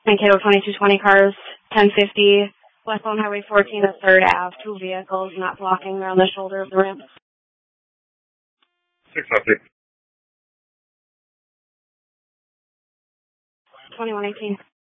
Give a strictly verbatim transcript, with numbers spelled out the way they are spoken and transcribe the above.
Mankato twenty-two twenty cars, ten fifty, westbound Highway fourteen at third Avenue, two vehicles not blocking around the shoulder of the ramp. six hundred. twenty-one eighteen.